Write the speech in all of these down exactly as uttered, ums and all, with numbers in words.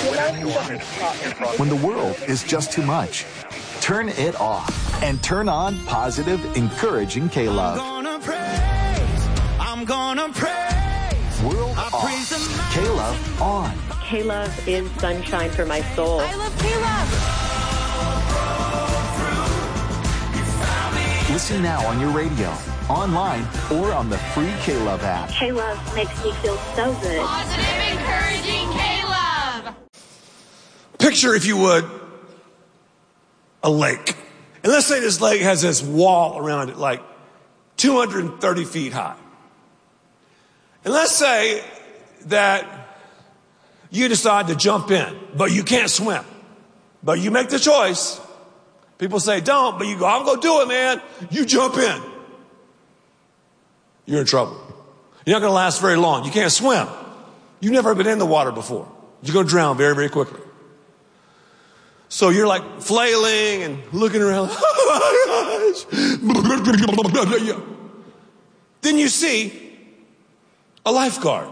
When the world is just too much, turn it off and turn on positive, encouraging K-Love. I'm gonna praise, I'm gonna praise. World off, K-Love on. K-Love is sunshine for my soul. I love K-Love. Listen now on your radio, online, or on the free K-Love app. K-Love makes me feel so good. Positive, encouraging K-Love. Picture, if you would, a lake. And let's say this lake has this wall around it, like two hundred thirty feet high. And let's say that you decide to jump in, but you can't swim. But you make the choice. People say, don't, but you go, I'm going to do it, man. You jump in. You're in trouble. You're not going to last very long. You can't swim. You've never been in the water before. You're going to drown very, very quickly. So you're like flailing and looking around. Oh my gosh. Then you see a lifeguard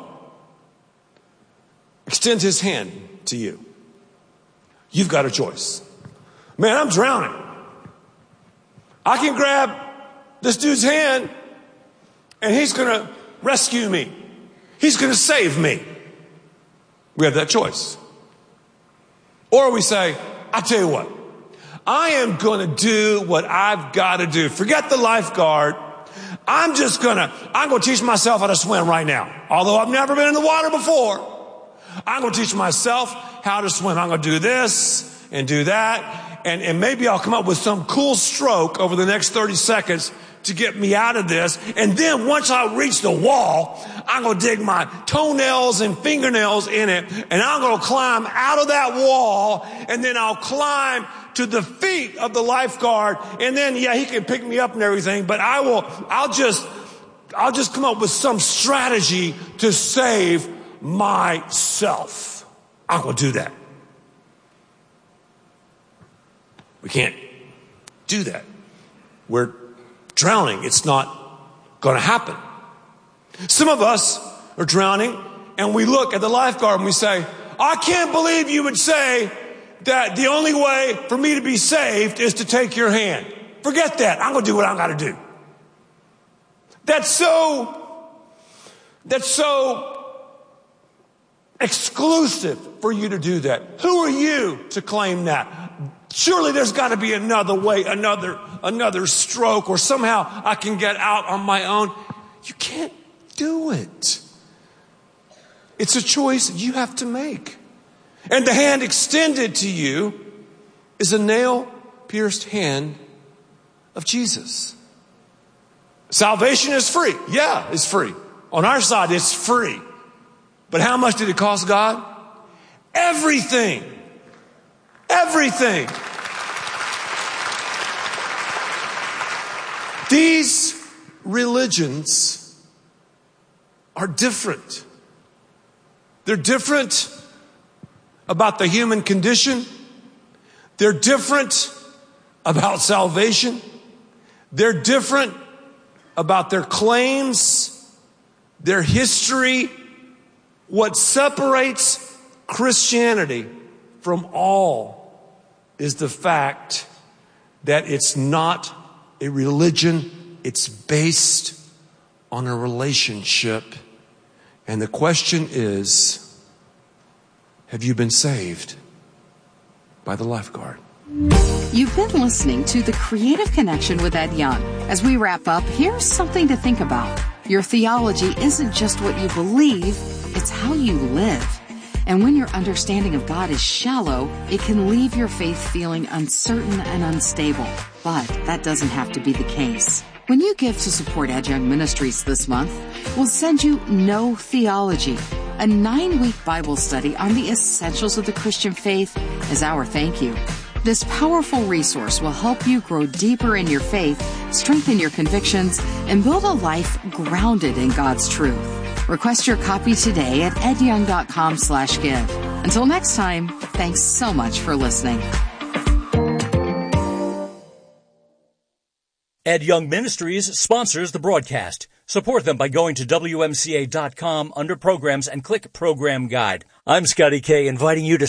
extend his hand to you. You've got a choice. Man, I'm drowning. I can grab this dude's hand and he's going to rescue me. He's going to save me. We have that choice. Or we say, I tell you what, I am going to do what I've got to do. Forget the lifeguard. I'm just going to, I'm going to teach myself how to swim right now. Although I've never been in the water before, I'm going to teach myself how to swim. I'm going to do this and do that. And, and maybe I'll come up with some cool stroke over the next thirty seconds to get me out of this. And then once I reach the wall, I'm going to dig my toenails and fingernails in it. And I'm going to climb out of that wall. And then I'll climb to the feet of the lifeguard. And then, yeah, he can pick me up and everything. But I will, I'll just, I'll just come up with some strategy to save myself. I'm going to do that. We can't do that. We're drowning. It's not going to happen. Some of us are drowning and we look at the lifeguard and we say, I can't believe you would say that the only way for me to be saved is to take your hand. Forget that. I'm going to do what I've got to do. That's so, that's so exclusive for you to do that. Who are you to claim that? Surely there's got to be another way, another, another stroke, or somehow I can get out on my own. You can't do it. It's a choice you have to make. And the hand extended to you is a nail-pierced hand of Jesus. Salvation is free. Yeah, it's free. On our side, it's free. But how much did it cost God? Everything. Everything. These religions are different. They're different about the human condition. They're different about salvation. They're different about their claims, their history. What separates Christianity from all is the fact that it's not a religion. It's based on a relationship. And the question is, have you been saved by the lifeguard? You've been listening to The Creative Connection with Ed Young. As we wrap up, here's something to think about. Your theology isn't just what you believe, it's how you live. And when your understanding of God is shallow, it can leave your faith feeling uncertain and unstable. But that doesn't have to be the case. When you give to support Ed Young Ministries this month, we'll send you No Theology, a nine-week Bible study on the essentials of the Christian faith as our thank you. This powerful resource will help you grow deeper in your faith, strengthen your convictions, and build a life grounded in God's truth. Request your copy today at edyoung.com slash give. Until next time, thanks so much for listening. Ed Young Ministries sponsors the broadcast. Support them by going to W M C A dot com under Programs and click Program Guide. I'm Scotty K, inviting you to